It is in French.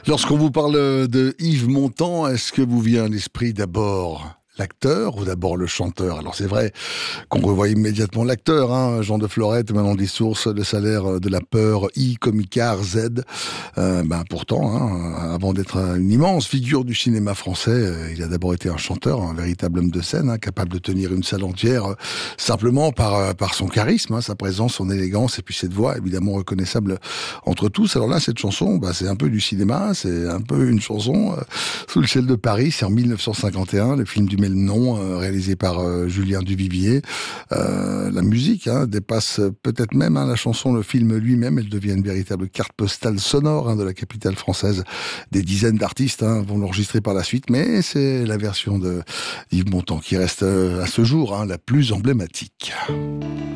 Lorsqu'on vous parle de Yves Montand, est-ce que vous vient à l'esprit d'abord l'acteur ou d'abord le chanteur? Alors c'est vrai qu'on revoit immédiatement l'acteur, Jean de Florette, Manon des Sources, Le salaire de la peur, I comme Icare, Z. Pourtant, avant d'être une immense figure du cinéma français, il a d'abord été un chanteur, un véritable homme de scène, capable de tenir une salle entière simplement par son charisme, sa présence, son élégance et puis cette voix évidemment reconnaissable entre tous. Alors là, cette chanson, c'est un peu du cinéma, c'est un peu une chanson sous le ciel de Paris, c'est en 1951, le film du même nom, réalisé par Julien Duvivier. La musique dépasse peut-être même la chanson, le film lui-même, elle devient une véritable carte postale sonore de la capitale française. Des dizaines d'artistes vont l'enregistrer par la suite, mais c'est la version de Yves Montand qui reste à ce jour la plus emblématique.